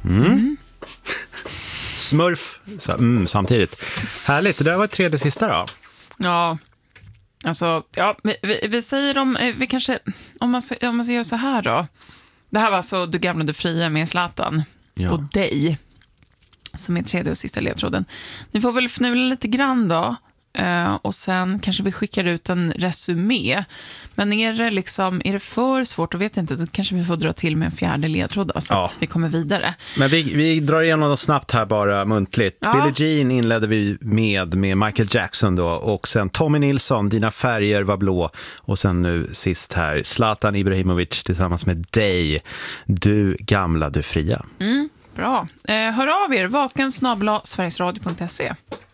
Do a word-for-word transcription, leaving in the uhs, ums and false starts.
Mm. Mm. Smurf så, mm, samtidigt. Härligt, det där var tredje sista då. Ja, alltså, ja, vi, vi, vi säger om, vi kanske, om man, om man säger så här då. Det här var alltså Du gamla, du fria med Zlatan ja. och dig, som är tredje och sista ledtråden. Ni får väl fnula lite grann då. Uh, och sen kanske vi skickar ut en resumé. Men är det, liksom, är det för svårt, och vet jag inte, då kanske vi får dra till med en fjärde ledtråd då, så ja. att vi kommer vidare. Men vi, vi drar igenom något snabbt här bara muntligt. Ja. Billie Jean inledde vi med med Michael Jackson då, och sen Tommy Nilsson, Dina färger var blå, och sen nu sist här Zlatan Ibrahimovic tillsammans med dig, Du gamla, du fria. Mm, bra. Uh, hör av er, vaken snabel-a sverigesradio punkt se.